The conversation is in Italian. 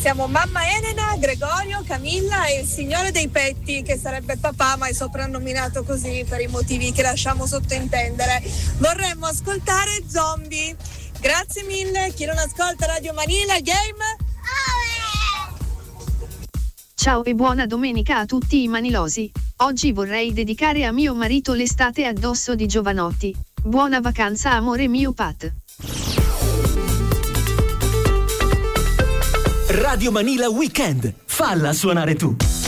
Siamo mamma Elena, Gregorio, Camilla e il signore dei petti, che sarebbe papà ma è soprannominato così per i motivi che lasciamo sottintendere. Vorremmo ascoltare Zombie. Grazie mille. Chi non ascolta Radio Manila Game? Ciao e buona domenica a tutti i manilosi. Oggi vorrei dedicare a mio marito l'estate addosso di Giovanotti. Buona vacanza amore mio Pat. Radio Manila Weekend. Falla suonare tu.